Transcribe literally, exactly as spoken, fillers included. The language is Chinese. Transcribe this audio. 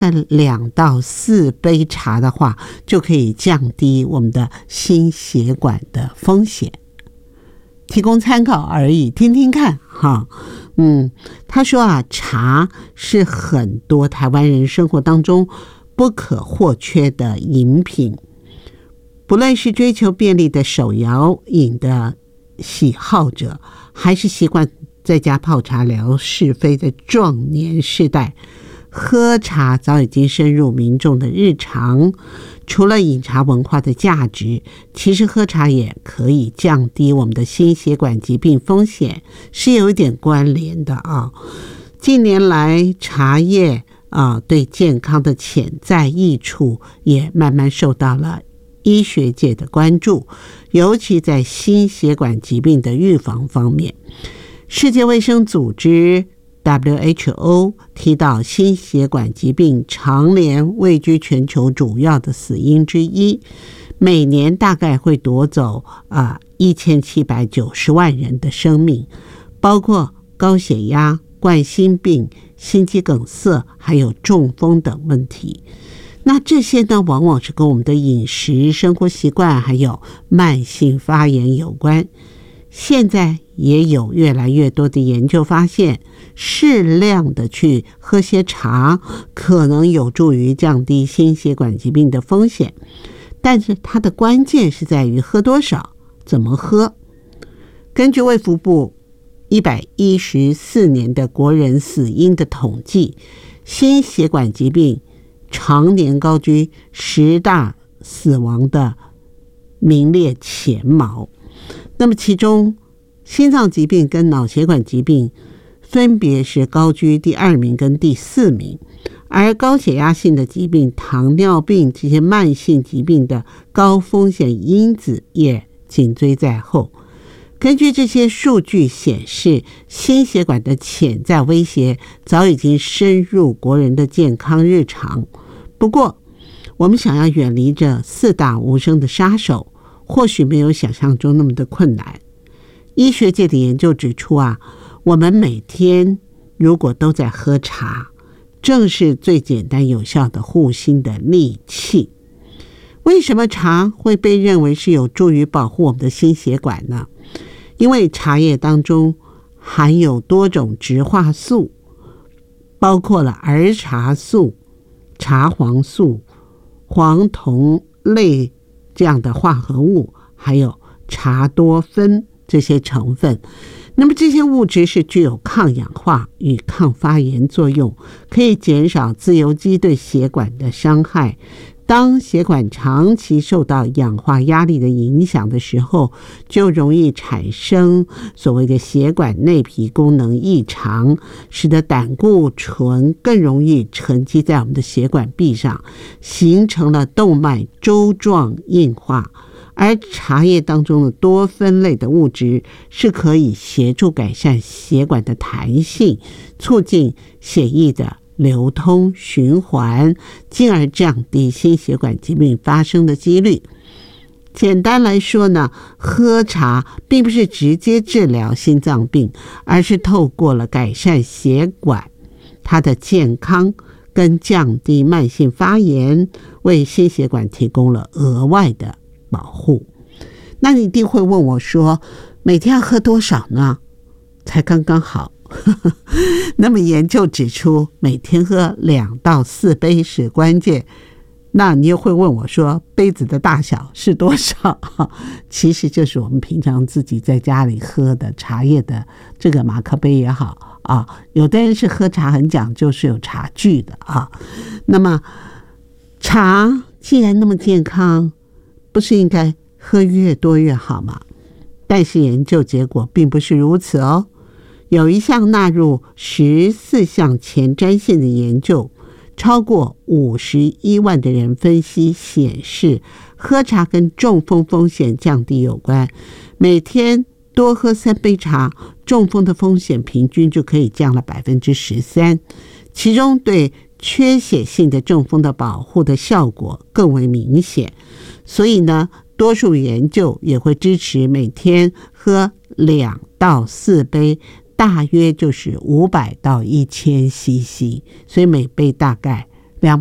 两到四杯茶的话，就可以降低我们的心血管的风险。提供参考而已，听听看哈。嗯，他说啊，茶是很多台湾人生活当中不可或缺的饮品，不论是追求便利的手摇饮的喜好者，还是习惯在家泡茶聊是非的壮年世代，喝茶早已经深入民众的日常。除了饮茶文化的价值，其实喝茶也可以降低我们的心血管疾病风险，是有一点关联的啊。近年来茶叶啊对健康的潜在益处也慢慢受到了医学界的关注，尤其在心血管疾病的预防方面。世界卫生组织 W H O 提到，心血管疾病常年位居全球主要的死因之一，每年大概会夺走啊一千七百九十万人的生命，包括高血压、冠心病、心肌梗塞，还有中风等问题。那这些呢，往往是跟我们的饮食、生活习惯还有慢性发炎有关。现在也有越来越多的研究发现，适量的去喝些茶可能有助于降低心血管疾病的风险，但是它的关键是在于喝多少，怎么喝。根据卫福部一百一十四年的国人死因的统计，心血管疾病常年高居十大死亡的名列前茅。那么其中心脏疾病跟脑血管疾病分别是高居第二名跟第四名，而高血压性的疾病、糖尿病这些慢性疾病的高风险因子也紧追在后。根据这些数据显示，心血管的潜在威胁早已经深入国人的健康日常。不过我们想要远离这四大无声的杀手，或许没有想象中那么的困难。医学界的研究指出啊，我们每天如果都在喝茶，正是最简单有效的护心的利器。为什么茶会被认为是有助于保护我们的心血管呢？因为茶叶当中含有多种植化素，包括了儿茶素、茶黄素、黄酮类这样的化合物，还有茶多酚这些成分。那么这些物质是具有抗氧化与抗发炎作用，可以减少自由基对血管的伤害。当血管长期受到氧化压力的影响的时候，就容易产生所谓的血管内皮功能异常，使得胆固醇更容易沉积在我们的血管壁上，形成了动脉粥状硬化。而茶叶当中的多酚类的物质是可以协助改善血管的弹性，促进血液的流通循环，进而降低心血管疾病发生的几率。简单来说呢，喝茶并不是直接治疗心脏病，而是透过了改善血管它的健康跟降低慢性发炎，为心血管提供了额外的保护。那你一定会问我说，每天要喝多少呢？才刚刚好。那么研究指出，每天喝两到四杯是关键。那你又会问我说，杯子的大小是多少？其实就是我们平常自己在家里喝的茶叶的这个马克杯也好啊，有的人是喝茶很讲究，是有茶具的啊。那么茶既然那么健康，不是应该喝越多越好吗？但是研究结果并不是如此哦。有一项纳入十四项前瞻性的研究，超过五十一万的人分析显示，喝茶跟中风风险降低有关。每天多喝三杯茶，中风的风险平均就可以降了百分之十三，其中对缺血性的中风的保护的效果更为明显。所以呢，多数研究也会支持每天喝两到四杯，大约就是五百到一千 C C， 所以每杯大概